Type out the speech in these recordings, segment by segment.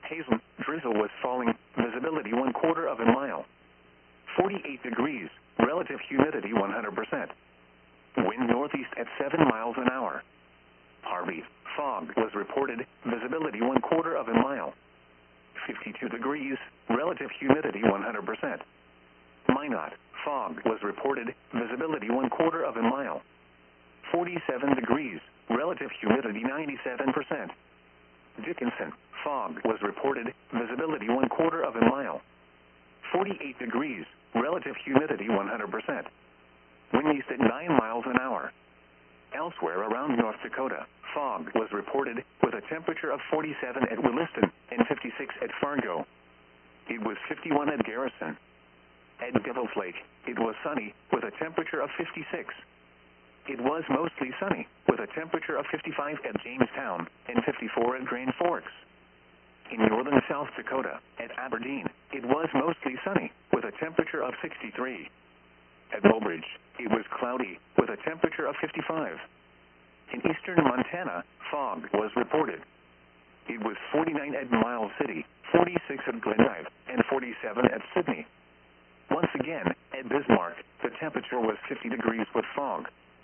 Hazel, drizzle was falling, visibility 1/4 of a mile. 48 degrees, relative humidity 100%. Wind northeast at 7 miles an hour. Harvey, fog was reported, visibility 1/4 of a mile. 52 degrees, relative humidity 100%. Minot, fog was reported, visibility 1/4 of a mile. 47 degrees, relative humidity 97%. Dickinson, fog was reported, visibility 1/4 of a mile. 48 degrees, relative humidity 100%. Wind east at 9 miles an hour. Elsewhere around North Dakota, fog was reported with a temperature of 47 at Williston and 56 at Fargo. It was 51 at Garrison. At Devil's Lake, it was sunny with a temperature of 56. It was mostly sunny with a temperature of 55 at Jamestown and 54 at Grand Forks. In northern South Dakota, at Aberdeen, it was mostly sunny with a temperature of 63. At Mobridge, it was cloudy with a temperature of 55. In eastern Montana, fog was reported. It was 49 at Miles City, 46 at Glendive, and 47 at Sydney. Once again, at Bismarck, the temperature was 50 degrees with fog.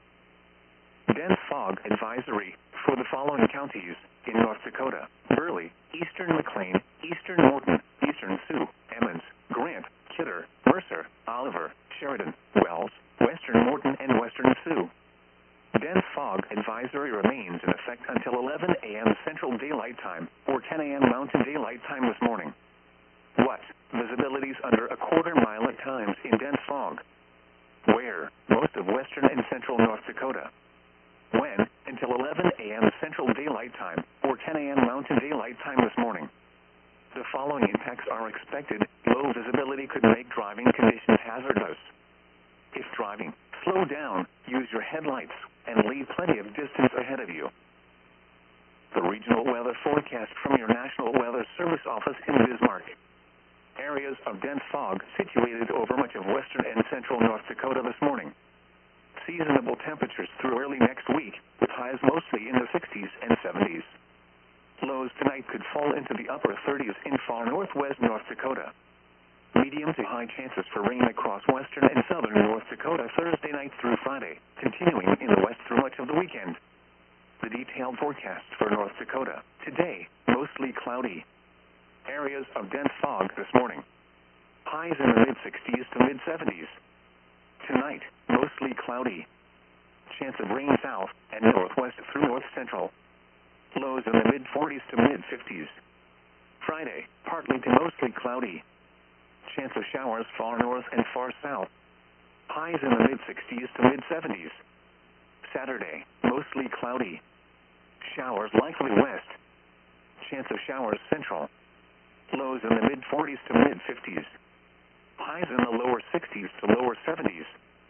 Dense fog advisory for the following counties in North Dakota: Burley, eastern McLean, eastern Morton, eastern Sioux, Emmons, Grant, Kidder, Mercer, Oliver, Sheridan, Wells, western Morton, and western Sioux. Dense fog advisory remains in effect until 11 a.m. Central Daylight Time or 10 a.m. Mountain Daylight Time this morning. What? Visibilities under 1/4 mile at times in dense fog. Where? Most of western and central North Dakota. When? Until 11 a.m. Central Daylight Time or 10 a.m. Mountain Daylight Time this morning. The following impacts are expected. Low visibility could make driving conditions hazardous. If driving, slow down, use your headlights, and leave plenty of distance ahead of you. The regional weather forecast from your National Weather Service office in Bismarck. Areas of dense fog situated over much of western and central North Dakota this morning. Seasonable temperatures through early next week, with highs mostly in the 60s and 70s. Lows tonight could fall into the upper 30s in far northwest North Dakota. Medium to high chances for rain across western and southern North Dakota Thursday night through Friday, continuing in the west through much of the weekend. The detailed forecast for North Dakota. Today, mostly cloudy. Areas of dense fog this morning. Highs in the mid-60s to mid-70s. Tonight, mostly cloudy. Chance of rain south and northwest through north-central. Lows in the mid-40s to mid-50s. Friday, partly to mostly cloudy. Chance of showers far north and far south. Highs in the mid-60s to mid-70s. Saturday, mostly cloudy. Showers likely west. Chance of showers central. Lows in the mid-40s to mid-50s. Highs in the lower 60s to lower 70s.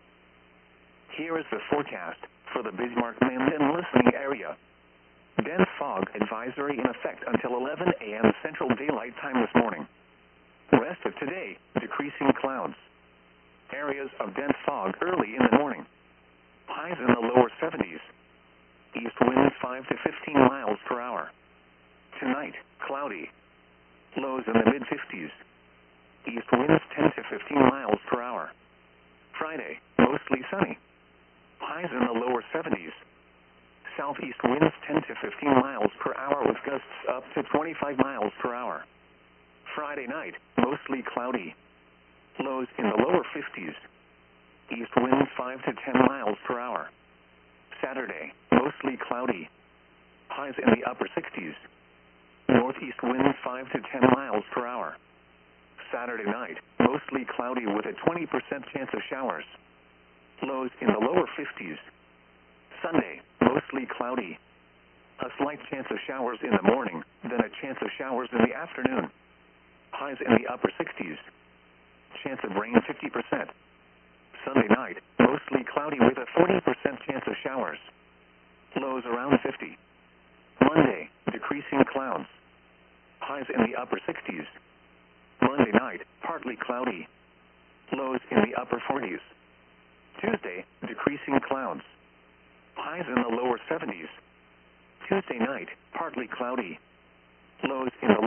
Here is the forecast for the Bismarck Mandan listening area. Dense fog advisory in effect until 11 a.m. Central Daylight Time this morning. Rest of today, decreasing clouds. Areas of dense fog early in the morning. Highs in the lower 70s. East winds 5 to 15 miles per hour. Tonight, cloudy. Lows in the mid-50s. East winds 10 to 15 miles per hour. Friday, mostly sunny. Highs in the lower 70s. Southeast winds 10 to 15 miles per hour with gusts up to 25 miles per hour. Friday night, mostly cloudy. Lows in the lower 50s. East winds 5 to 10 miles per hour. Saturday, mostly cloudy. Highs in the upper 60s. Northeast winds 5 to 10 miles per hour. Saturday night, mostly cloudy with a 20% chance of showers. Lows in the lower 50s. Sunday, mostly cloudy. A slight chance of showers in the morning, then a chance of showers in the afternoon. Highs in the upper 60s. Chance of rain 50%. Sunday night, mostly cloudy with a 40% chance of showers. Lows around 50. Monday, decreasing clouds. Highs in the upper 60s. Monday night, partly cloudy. Lows in the upper 40s. Tuesday, decreasing clouds. Highs in the lower 70s. Tuesday night, partly cloudy. Lows in the